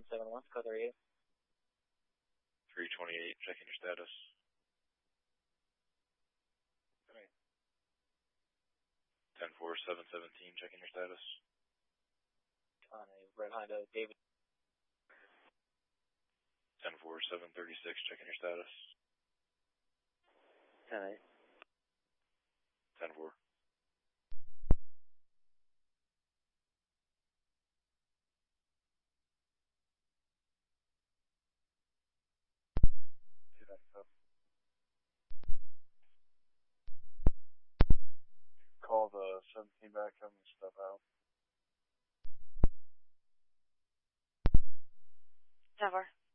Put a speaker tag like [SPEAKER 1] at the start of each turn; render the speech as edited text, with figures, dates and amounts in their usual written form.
[SPEAKER 1] 771, code 38.
[SPEAKER 2] 328, checking your status.
[SPEAKER 1] Right.
[SPEAKER 2] 10-4, 717, checking your status.
[SPEAKER 1] On a red Honda, David.
[SPEAKER 2] 10-4, 736, checking your status.
[SPEAKER 1] 10-8.
[SPEAKER 2] 10-4.
[SPEAKER 3] Call the 17 back, come and step out.
[SPEAKER 4] 10-4.